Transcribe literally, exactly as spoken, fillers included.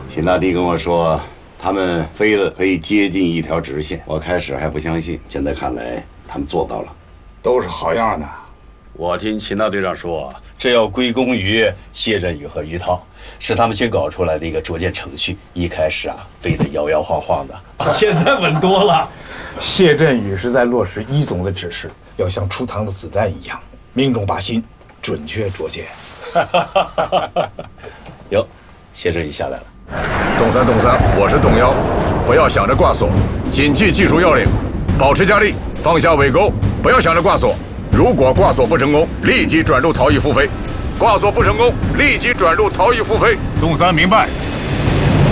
秦大帝跟我说，他们飞得可以接近一条直线。我开始还不相信，现在看来他们做到了。 都是好样的。 我听秦大队长说，这要归功于谢振宇和于涛，是他们先搞出来的一个捉奸程序。一开始啊，飞得摇摇晃晃的，现在稳多了。 谢振宇是在落实一总的指示，要像出膛的子弹一样，命中靶心，准确捉奸。 哟，谢振宇下来了。 董三，董三，我是董幺，不要想着挂锁，谨记技术要领，保持加力，放下尾钩，不要想着挂锁。如果挂锁不成功，立即转入逃逸复飞。挂锁不成功，立即转入逃逸复飞。 董三明白。